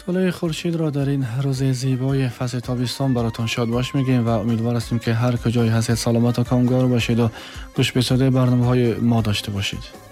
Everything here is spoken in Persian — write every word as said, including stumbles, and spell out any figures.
طلوع خورشید را در این روز زیبای فصل تابستان براتون شاد باش میگیم و امیدوار هستیم که هر کجای هستید سلامت و کامگار باشید و گوش به صدای برنامه‌های ما داشته باشید.